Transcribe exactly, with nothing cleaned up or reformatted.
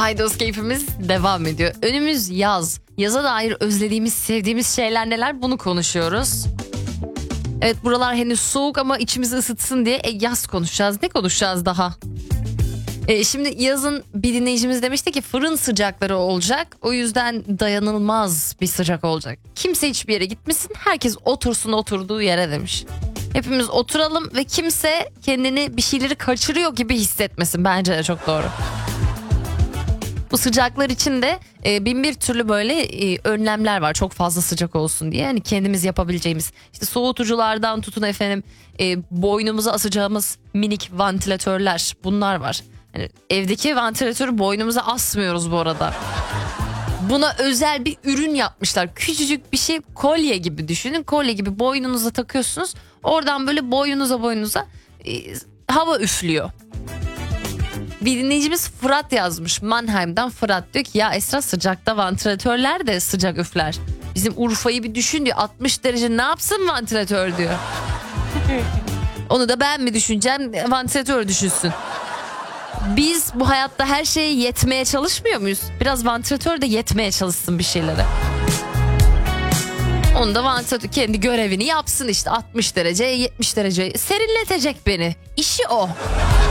Haydos keyfimiz devam ediyor. Önümüz yaz. Yaza dair özlediğimiz, sevdiğimiz şeyler neler, bunu konuşuyoruz. Evet, buralar henüz soğuk ama içimizi ısıtsın diye e, yaz konuşacağız. Ne konuşacağız daha? E, şimdi yazın bir dinleyicimiz demişti ki fırın sıcakları olacak. O yüzden dayanılmaz bir sıcak olacak. Kimse hiçbir yere gitmesin, herkes otursun oturduğu yere demiş. Hepimiz oturalım ve kimse kendini bir şeyleri kaçırıyor gibi hissetmesin. Bence de çok doğru. Bu sıcaklar için de e, bin bir türlü böyle e, önlemler var, çok fazla sıcak olsun diye. Yani kendimiz yapabileceğimiz, işte soğutuculardan tutun efendim, e, boynumuza asacağımız minik vantilatörler, bunlar var. Yani evdeki vantilatörü boynumuza asmıyoruz bu arada. Buna özel bir ürün yapmışlar. Küçücük bir şey, kolye gibi düşünün. Kolye gibi boynunuza takıyorsunuz. Oradan böyle boynunuza boynunuza e, hava üflüyor. Bir dinleyicimiz Fırat yazmış. Mannheim'dan Fırat diyor ki ya Esra, sıcakta vantilatörler de sıcak üfler. Bizim Urfa'yı bir düşün diyor. altmış derece ne yapsın vantilatör diyor. Onu da ben mi düşüneceğim, vantilatör düşünsün. Biz bu hayatta her şeye yetmeye çalışmıyor muyuz? Biraz vantilatör de yetmeye çalışsın bir şeylere. Onu da vantilatör kendi görevini yapsın işte, altmış derece yetmiş derece serinletecek beni. İşi o.